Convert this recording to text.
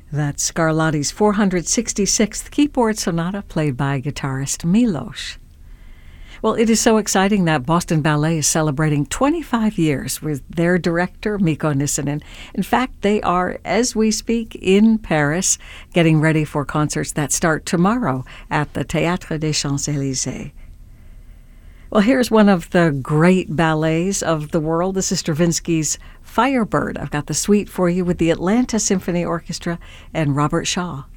That's Scarlatti's 466th keyboard sonata played by guitarist Milos. Well, it is so exciting that Boston Ballet is celebrating 25 years with their director, Mikko Nissinen. In fact, they are, as we speak, in Paris, getting ready for concerts that start tomorrow at the Théâtre des Champs-Élysées. Well, here's one of the great ballets of the world. This is Stravinsky's Firebird. I've got the suite for you with the Atlanta Symphony Orchestra and Robert Shaw.